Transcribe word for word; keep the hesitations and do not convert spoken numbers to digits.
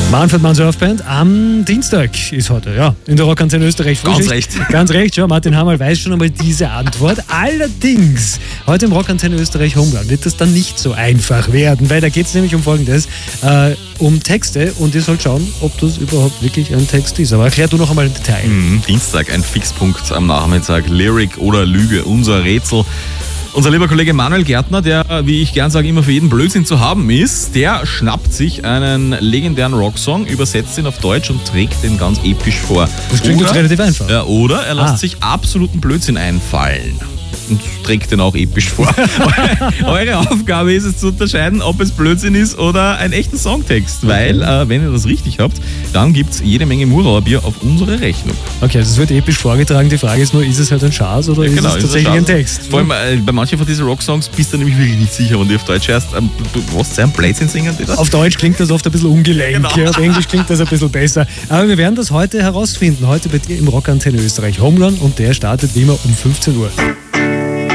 Manfred Mann Surfband am Dienstag ist heute, ja, in der Rockantenne Österreich. Ganz recht. Ganz recht, ja, Martin Hammerl weiß schon einmal diese Antwort. Allerdings, heute im Rockantenne Österreich Homeground wird das dann nicht so einfach werden, weil da geht es nämlich um Folgendes, äh, um Texte und ihr sollt schauen, ob das überhaupt wirklich ein Text ist. Aber erklär du noch einmal im Detail. Mhm, Dienstag, ein Fixpunkt am Nachmittag, Lyric oder Lüge, unser Rätsel. Unser lieber Kollege Manuel Gärtner, der, wie ich gern sage, immer für jeden Blödsinn zu haben ist, der schnappt sich einen legendären Rocksong, übersetzt ihn auf Deutsch und trägt den ganz episch vor. Das klingt oder, jetzt relativ einfach. Ja, oder er lässt Ah. sich absoluten Blödsinn einfallen und trägt den auch episch vor. Eure Aufgabe ist es zu unterscheiden, ob es Blödsinn ist oder ein echter Songtext, weil, äh, wenn ihr das richtig habt, dann gibt es jede Menge Murauer Bier auf unsere Rechnung. Okay, also es wird episch vorgetragen. Die Frage ist nur, ist es halt ein Schaß oder Ja, genau, ist es ist tatsächlich ein ein Schaß. Text? Vor allem äh, bei manchen von diesen Rocksongs bist du nämlich wirklich nicht sicher, wenn du auf Deutsch hörst, ähm, du, du was, ein Blödsinn singen die da? Auf Deutsch klingt das oft ein bisschen ungelenk, Genau. ja, auf Englisch klingt das ein bisschen besser. Aber wir werden das heute herausfinden, heute bei dir im Rockantenne Österreich Homerun und der startet wie immer um fünfzehn Uhr.